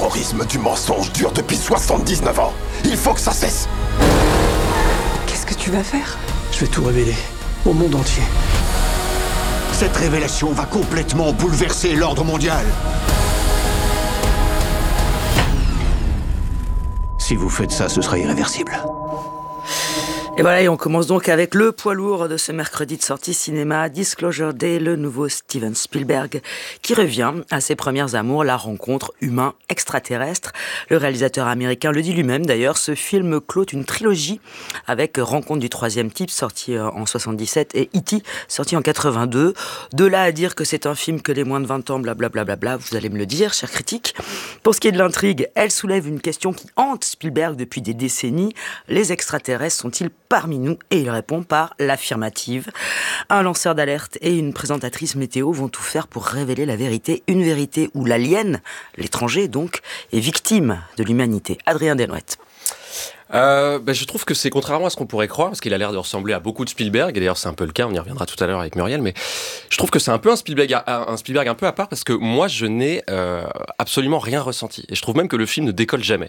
terrorisme du mensonge dure depuis 79 ans. Il faut que ça cesse. Qu'est-ce que tu vas faire? Je vais tout révéler, au monde entier. Cette révélation va complètement bouleverser l'ordre mondial. Si vous faites ça, ce sera irréversible. Et voilà, et on commence donc avec le poids lourd de ce mercredi de sortie cinéma, Disclosure Day, le nouveau Steven Spielberg, qui revient à ses premières amours, la rencontre humain-extraterrestre. Le réalisateur américain le dit lui-même d'ailleurs, ce film clôt une trilogie avec Rencontre du troisième type, sorti en 77, et E.T., sorti en 82. De là à dire que c'est un film que les moins de 20 ans, blablabla, vous allez me le dire, chers critiques. Pour ce qui est de l'intrigue, elle soulève une question qui hante Spielberg depuis des décennies. Les extraterrestres sont-ils parmi nous? Et il répond par l'affirmative. Un lanceur d'alerte et une présentatrice météo vont tout faire pour révéler la vérité. Une vérité où l'alien, l'étranger donc, est victime de l'humanité. Adrien Desnouettes. Je trouve que c'est contrairement à ce qu'on pourrait croire, parce qu'il a l'air de ressembler à beaucoup de Spielberg, et d'ailleurs c'est un peu le cas, on y reviendra tout à l'heure avec Muriel, mais je trouve que c'est un peu un Spielberg un peu à part, parce que moi je n'ai absolument rien ressenti, et je trouve même que le film ne décolle jamais.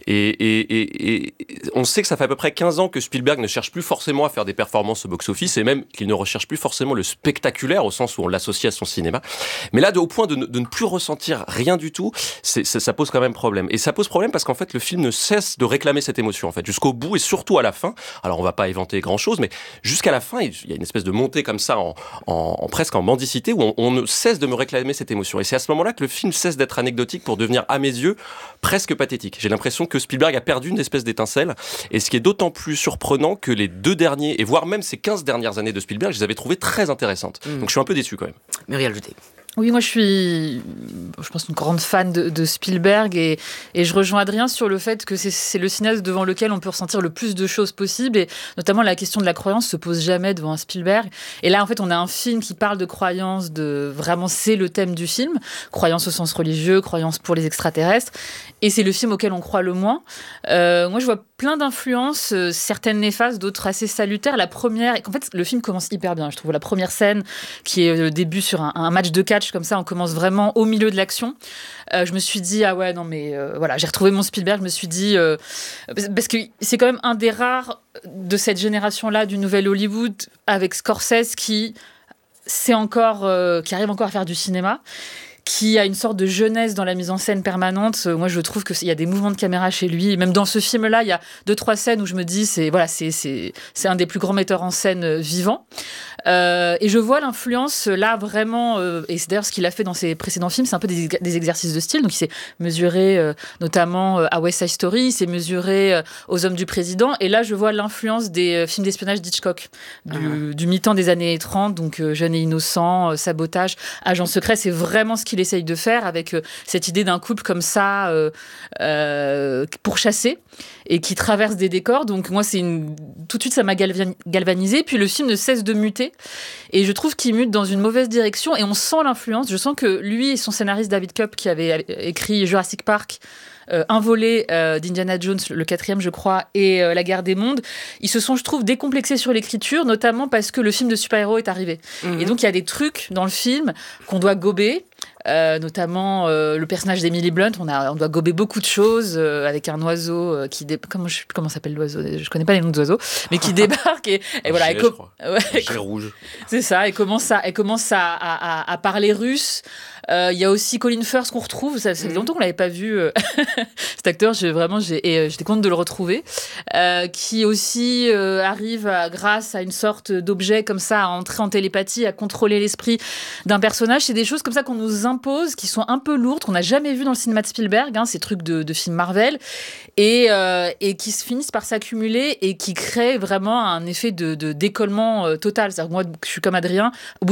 Et on sait que ça fait à peu près 15 ans que Spielberg ne cherche plus forcément à faire des performances au box-office, et même qu'il ne recherche plus forcément le spectaculaire, au sens où on l'associe à son cinéma. Mais là, au point de ne plus ressentir rien du tout, ça pose quand même problème. Et ça pose problème parce qu'en fait, le film ne cesse de réclamer cette émotion, en fait, jusqu'au bout et surtout à la fin. Alors, on va pas éventer grand-chose, mais jusqu'à la fin, il y a une espèce de montée comme ça, presque en mendicité, où on ne cesse de me réclamer cette émotion. Et c'est à ce moment-là que le film cesse d'être anecdotique pour devenir, à mes yeux, presque pathétique. J'ai l'impression que Spielberg a perdu une espèce d'étincelle, et ce qui est d'autant plus surprenant que les 2 derniers, et voire même ces 15 dernières années de Spielberg, je les avais trouvées très intéressantes. Donc je suis un peu déçu quand même. Muriel Joutet. Oui, moi je pense, une grande fan de Spielberg et je rejoins Adrien sur le fait que c'est le cinéaste devant lequel on peut ressentir le plus de choses possibles, et notamment la question de la croyance se pose jamais devant un Spielberg. Et là, en fait, on a un film qui parle de croyance, vraiment c'est le thème du film, croyance au sens religieux, croyance pour les extraterrestres, et c'est le film auquel on croit le moins. Moi, je vois plein d'influences, certaines néfastes, d'autres assez salutaires. La première, en fait, le film commence hyper bien, je trouve. La première scène, qui est le début sur un match de catch, comme ça, on commence vraiment au milieu de l'action. Je me suis dit, ah ouais, non mais voilà, j'ai retrouvé mon Spielberg, je me suis dit, parce que c'est quand même un des rares de cette génération-là du nouvel Hollywood, avec Scorsese, qui arrive encore à faire du cinéma, qui a une sorte de jeunesse dans la mise en scène permanente. Moi, je trouve qu'il y a des mouvements de caméra chez lui. Et même dans ce film-là, il y a 2-3 scènes où je me dis, c'est un des plus grands metteurs en scène vivants. Et je vois l'influence là vraiment, et c'est d'ailleurs ce qu'il a fait dans ses précédents films, c'est un peu des exercices de style. Donc il s'est mesuré notamment à West Side Story, il s'est mesuré aux Hommes du Président, et là je vois l'influence des films d'espionnage d'Hitchcock du mi-temps des années 30, donc Jeune et innocent, Sabotage, Agent secret. C'est vraiment ce qu'il essaye de faire avec cette idée d'un couple comme ça pourchassé et qui traverse des décors. Donc moi tout de suite ça m'a galvanisé, puis le film ne cesse de muter, et je trouve qu'il mute dans une mauvaise direction, et on sent l'influence. Je sens que lui et son scénariste David Koepp, qui avait écrit Jurassic Park, un volet d'Indiana Jones, le 4e je crois, et La Guerre des Mondes, ils se sont, je trouve, décomplexés sur l'écriture, notamment parce que le film de super-héros est arrivé. Et donc il y a des trucs dans le film qu'on doit gober, notamment le personnage d'Emily Blunt. On doit gober beaucoup de choses, avec un oiseau je sais plus comment s'appelle l'oiseau, je connais pas les noms d'oiseaux, mais qui débarque et voilà, gilet rouge. C'est ça, elle commence à parler russe. Il y a aussi Colin Firth qu'on retrouve, ça fait longtemps qu'on l'avait pas vu, cet acteur, j'étais contente de le retrouver, qui aussi arrive grâce à une sorte d'objet comme ça à entrer en télépathie, à contrôler l'esprit d'un personnage. C'est des choses comme ça qu'on nous impose, qui sont un peu lourdes, qu'on n'a jamais vu dans le cinéma de Spielberg, ces trucs de films Marvel, et qui se finissent par s'accumuler et qui créent vraiment un effet de décollement total. C'est-à-dire que moi, je suis comme Adrien, au bout